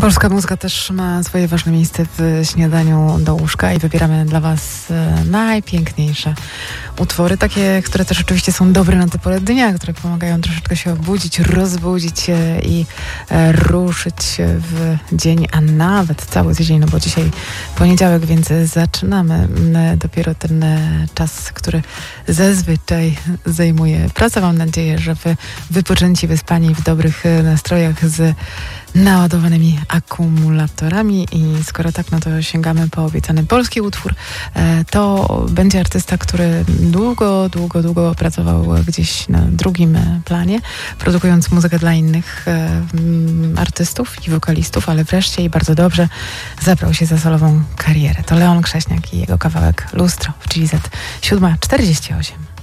Polska muzyka też ma swoje ważne miejsce w śniadaniu do łóżka i wybieramy dla Was najpiękniejsze utwory, takie, które też oczywiście są dobre na tę porę dnia, które pomagają troszeczkę się obudzić, rozbudzić się i ruszyć w dzień, a nawet cały tydzień, no bo dzisiaj poniedziałek, więc zaczynamy dopiero ten czas, który zazwyczaj zajmuje praca. Mam nadzieję, że Wy wypoczęci, wyspani, w dobrych nastrojach z naładowanymi akumulatorami i skoro tak, no to sięgamy po obiecany polski utwór. To będzie artysta, który długo pracował gdzieś na drugim planie, produkując muzykę dla innych artystów i wokalistów, ale wreszcie i bardzo dobrze zabrał się za solową karierę. To Leon Krześniak i jego kawałek Lustro w GZ 7:48.